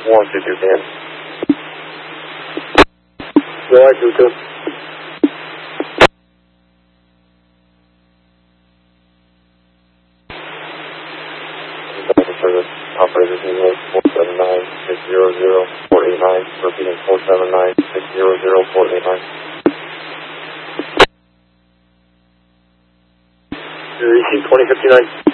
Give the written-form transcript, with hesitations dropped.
122 can. Go ahead, 22. Service operators email 479-600-489, repeating 479-600-489. Receive 2059.